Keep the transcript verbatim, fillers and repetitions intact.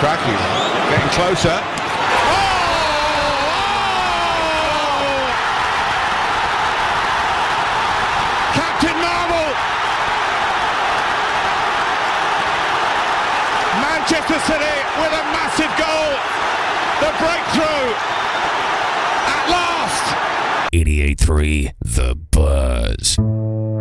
cracking. Getting closer. Captain Marvel! Manchester City with a massive goal. The breakthrough at last. eighty-eight point three The Buzz.